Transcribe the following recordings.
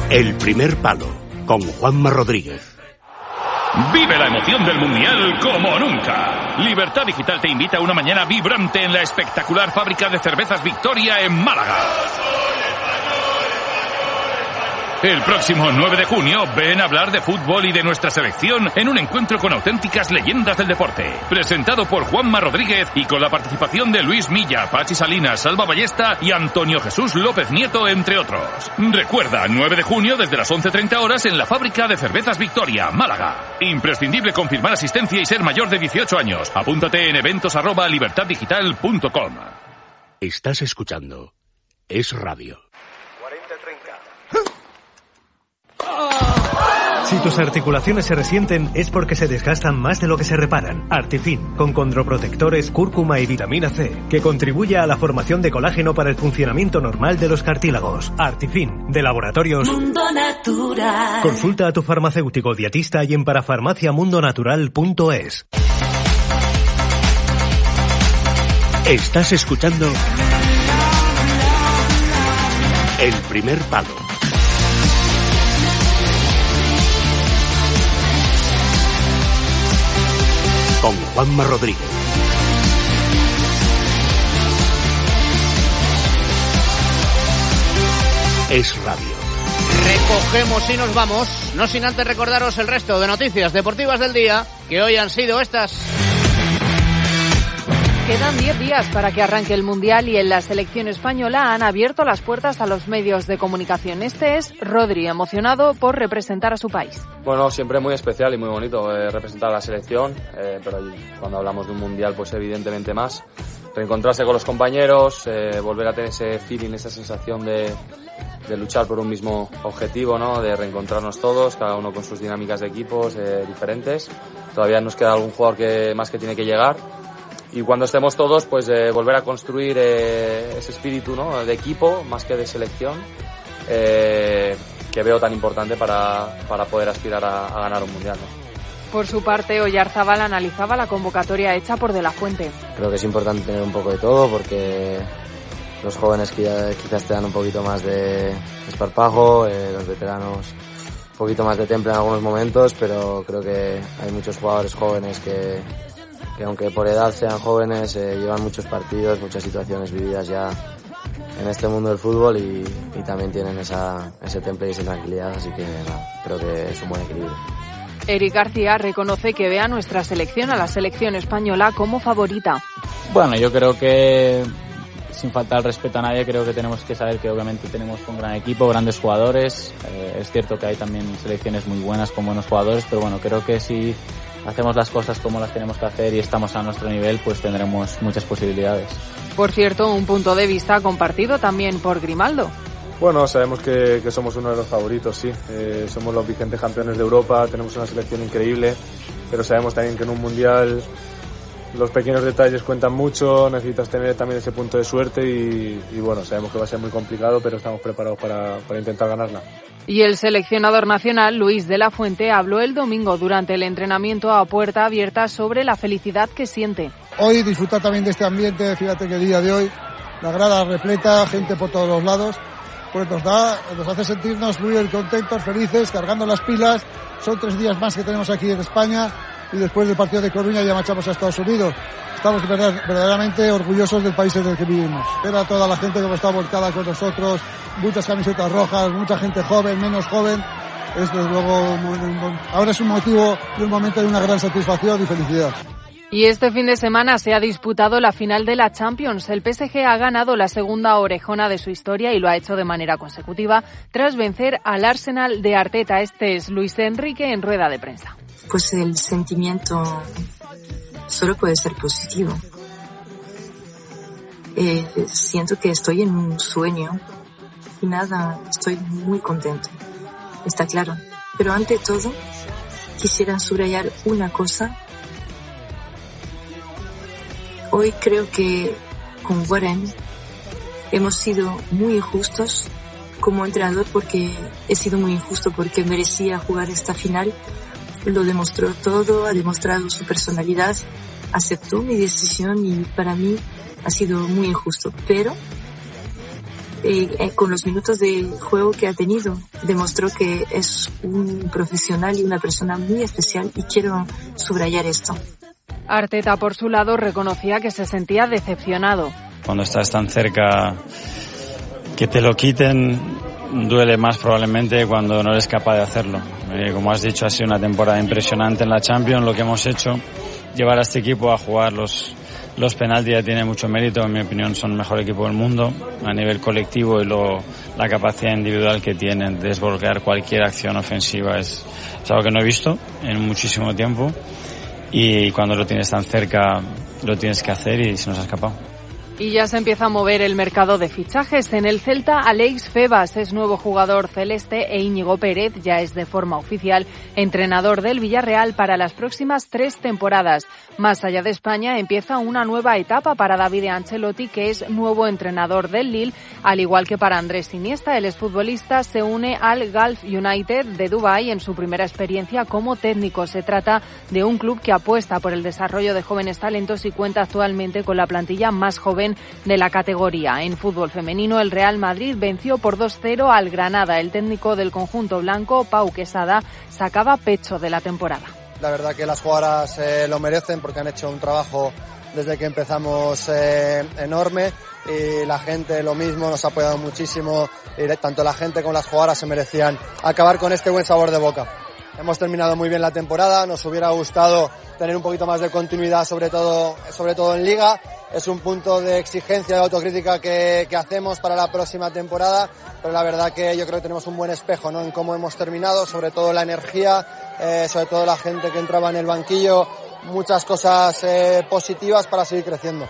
El primer palo, con Juanma Rodríguez. Vive la emoción del Mundial como nunca. Libertad Digital te invita a una mañana vibrante en la espectacular fábrica de cervezas Victoria en Málaga. El próximo 9 de junio, ven a hablar de fútbol y de nuestra selección en un encuentro con auténticas leyendas del deporte. Presentado por Juanma Rodríguez y con la participación de Luis Milla, Pachi Salinas, Salva Ballesta y Antonio Jesús López Nieto, entre otros. Recuerda, 9 de junio desde las 11:30 horas en la fábrica de cervezas Victoria, Málaga. Imprescindible confirmar asistencia y ser mayor de 18 años. Apúntate en eventos@libertaddigital.com. Estás escuchando Es Radio. Si tus articulaciones se resienten es porque se desgastan más de lo que se reparan. Artifin, con condroprotectores, cúrcuma y vitamina C, que contribuye a la formación de colágeno para el funcionamiento normal de los cartílagos. Artifin, de Laboratorios Mundo Natural. Consulta a tu farmacéutico dietista y en parafarmaciamundonatural.es. Estás escuchando El primer palo. Con Juanma Rodríguez. Es Radio. Recogemos y nos vamos, no sin antes recordaros el resto de noticias deportivas del día, que hoy han sido estas. Quedan 10 días para que arranque el Mundial y en la selección española han abierto las puertas a los medios de comunicación. Este es Rodri, emocionado por representar a su país. Bueno, siempre muy especial y muy bonito representar a la selección, pero cuando hablamos de un Mundial, pues evidentemente más. Reencontrarse con los compañeros, volver a tener ese feeling, esa sensación de luchar por un mismo objetivo, ¿no? De reencontrarnos todos, cada uno con sus dinámicas de equipos diferentes. Todavía nos queda algún jugador que tiene que llegar. Y cuando estemos todos, pues volver a construir ese espíritu, ¿no? De equipo más que de selección, que veo tan importante para poder aspirar a ganar un mundial, ¿no? Por su parte, Oyarzabal analizaba la convocatoria hecha por De La Fuente. Creo que es importante tener un poco de todo porque los jóvenes quizás te dan un poquito más de esparpajo, los veteranos un poquito más de temple en algunos momentos, pero creo que hay muchos jugadores jóvenes que aunque por edad sean jóvenes, llevan muchos partidos, muchas situaciones vividas ya en este mundo del fútbol y también tienen ese temple y esa tranquilidad, así que creo que es un buen equilibrio. Eric García reconoce que ve a nuestra selección, a la selección española, como favorita. Bueno, yo creo que, sin faltar el respeto a nadie, creo que tenemos que saber que obviamente tenemos un gran equipo, grandes jugadores. Es cierto que hay también selecciones muy buenas con buenos jugadores, pero bueno, creo que si hacemos las cosas como las tenemos que hacer y estamos a nuestro nivel, pues tendremos muchas posibilidades. Por cierto, un punto de vista compartido también por Grimaldo. Bueno, sabemos que somos uno de los favoritos, sí. Somos los vigentes campeones de Europa, tenemos una selección increíble, pero sabemos también que en un mundial los pequeños detalles cuentan mucho, necesitas tener también ese punto de suerte y bueno, sabemos que va a ser muy complicado, pero estamos preparados para intentar ganarla. Y el seleccionador nacional, Luis de la Fuente, habló el domingo durante el entrenamiento a puerta abierta sobre la felicidad que siente. Hoy disfrutar también de este ambiente, fíjate que el día de hoy, la grada repleta, gente por todos los lados, pues nos hace sentirnos muy contentos, felices, cargando las pilas. Son 3 días más que tenemos aquí en España y después del partido de Coruña ya marchamos a Estados Unidos. Estamos verdaderamente orgullosos del país en el que vivimos. Era toda la gente que está volcada con nosotros, muchas camisetas rojas, mucha gente joven, menos joven. Desde luego, ahora es un motivo y un momento de una gran satisfacción y felicidad. Y este fin de semana se ha disputado la final de la Champions. El PSG ha ganado la segunda orejona de su historia y lo ha hecho de manera consecutiva tras vencer al Arsenal de Arteta. Este es Luis Enrique en rueda de prensa. Pues el sentimiento solo puede ser positivo. Siento que estoy en un sueño y nada, estoy muy contento. Está claro. Pero ante todo, quisiera subrayar una cosa. Hoy creo que con Warren hemos sido muy injustos como entrenador porque he sido muy injusto porque merecía jugar esta final. Lo demostró todo, ha demostrado su personalidad, aceptó mi decisión y para mí ha sido muy injusto. Pero con los minutos de juego que ha tenido, demostró que es un profesional y una persona muy especial, y quiero subrayar esto. Arteta, por su lado, reconocía que se sentía decepcionado. Cuando estás tan cerca, que te lo quiten duele más probablemente cuando no eres capaz de hacerlo. Como has dicho, ha sido una temporada impresionante en la Champions. Lo que hemos hecho, llevar a este equipo a jugar los penaltis, ya tiene mucho mérito. En mi opinión, son el mejor equipo del mundo a nivel colectivo, y la capacidad individual que tienen de desbloquear cualquier acción ofensiva es algo que no he visto en muchísimo tiempo, y cuando lo tienes tan cerca lo tienes que hacer, y se nos ha escapado. Y ya se empieza a mover el mercado de fichajes. En el Celta, Alex Febas es nuevo jugador celeste, e Íñigo Pérez ya es de forma oficial entrenador del Villarreal para las próximas 3 temporadas. Más allá de España, empieza una nueva etapa para David Ancelotti, que es nuevo entrenador del Lille, al igual que para Andrés Iniesta. El exfutbolista se une al Gulf United de Dubái en su primera experiencia como técnico. Se trata de un club que apuesta por el desarrollo de jóvenes talentos y cuenta actualmente con la plantilla más joven de la categoría. En fútbol femenino, el Real Madrid venció por 2-0 al Granada. El técnico del conjunto blanco, Pau Quesada, sacaba pecho de la temporada. La verdad que las jugadoras lo merecen, porque han hecho un trabajo desde que empezamos enorme, y la gente lo mismo, nos ha apoyado muchísimo, y tanto la gente como las jugadoras se merecían acabar con este buen sabor de boca. Hemos terminado muy bien la temporada, nos hubiera gustado tener un poquito más de continuidad, sobre todo en Liga. Es un punto de exigencia y de autocrítica que hacemos para la próxima temporada, pero la verdad que yo creo que tenemos un buen espejo, ¿no?, en cómo hemos terminado, sobre todo la energía, sobre todo la gente que entraba en el banquillo, muchas cosas positivas para seguir creciendo.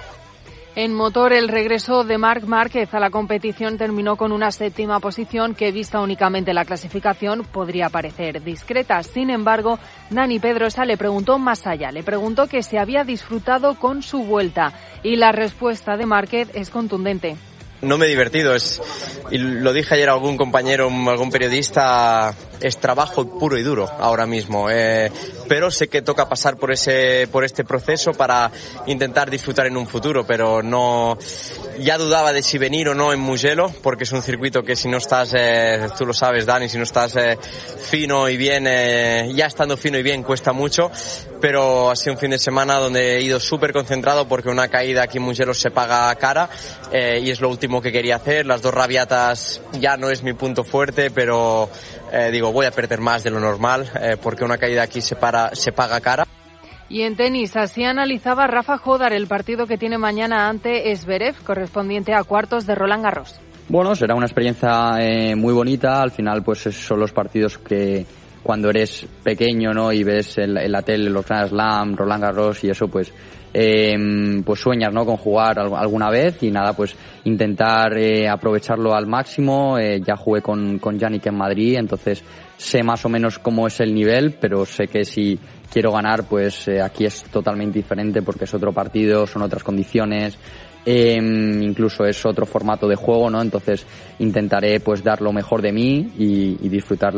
En motor, el regreso de Marc Márquez a la competición terminó con una 7ª posición que, vista únicamente la clasificación, podría parecer discreta. Sin embargo, Dani Pedrosa le preguntó más allá, le preguntó que se había disfrutado con su vuelta, y la respuesta de Márquez es contundente. No me he divertido, y lo dije ayer a algún compañero, algún periodista, es trabajo puro y duro ahora mismo, pero sé que toca pasar por este proceso para intentar disfrutar en un futuro, pero no, ya dudaba de si venir o no en Mugello, porque es un circuito que si no estás, tú lo sabes, Dani, si no estás fino y bien, ya estando fino y bien cuesta mucho, pero ha sido un fin de semana donde he ido súper concentrado, porque una caída aquí en Mugello se paga cara, y es lo último que quería hacer. Las 2 rabiatas ya no es mi punto fuerte, pero digo, voy a perder más de lo normal, porque una caída aquí se paga cara. Y en tenis, así analizaba Rafa Jodar el partido que tiene mañana ante Zverev, correspondiente a cuartos de Roland Garros. Bueno, será una experiencia muy bonita. Al final, pues son los partidos que cuando eres pequeño, ¿no?, y ves en la tele los Grand Slam, Roland Garros y eso, pues sueñas, ¿no?, con jugar alguna vez, y nada, pues intentar aprovecharlo al máximo. Ya jugué con Yannick en Madrid, entonces sé más o menos cómo es el nivel, pero sé que si quiero ganar, pues aquí es totalmente diferente, porque es otro partido, son otras condiciones, incluso es otro formato de juego, ¿no? Entonces intentaré pues dar lo mejor de mí y disfrutar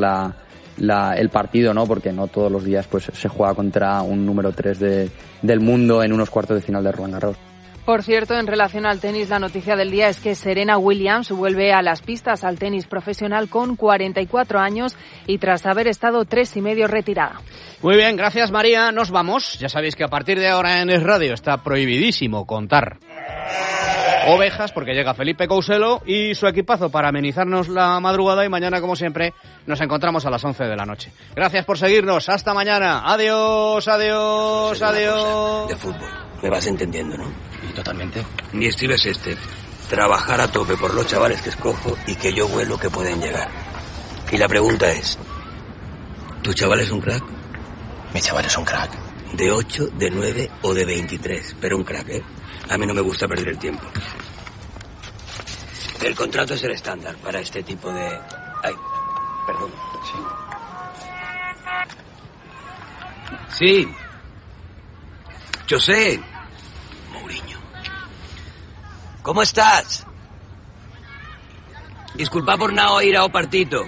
el partido, ¿no? Porque no todos los días pues se juega contra un número 3 del mundo en unos cuartos de final de Roland Garros. Por cierto, en relación al tenis, la noticia del día es que Serena Williams vuelve a las pistas al tenis profesional con 44 años y tras haber estado 3 y medio retirada. Muy bien, gracias María, nos vamos. Ya sabéis que a partir de ahora en Es Radio está prohibidísimo contar ovejas, porque llega Felipe Couselo y su equipazo para amenizarnos la madrugada, y mañana, como siempre, nos encontramos a las 11 de la noche. Gracias por seguirnos, hasta mañana. Adiós, adiós, adiós. De fútbol, me vas entendiendo, ¿no? Y totalmente. Mi estilo es trabajar a tope por los chavales que escojo y que yo vuelo que pueden llegar. Y la pregunta es, ¿tu chaval es un crack? Mi chaval es un crack. De 8, de 9 o de 23, pero un crack, ¿eh? A mí no me gusta perder el tiempo. El contrato es el estándar para este tipo de... Ay, perdón. Sí. José. Mourinho. ¿Cómo estás? Disculpa por no ir a un partito.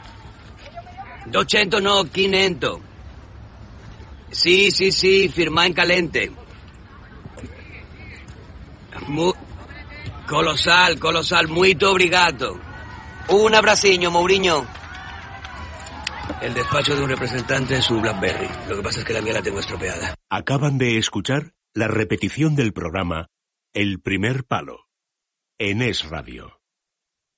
200 no, 500. Sí, firma en calente. Colossal, muito obrigado. Un abraciño, Mourinho. El despacho de un representante es un BlackBerry. Lo que pasa es que la mía la tengo estropeada. Acaban de escuchar la repetición del programa El Primer Palo en Es Radio.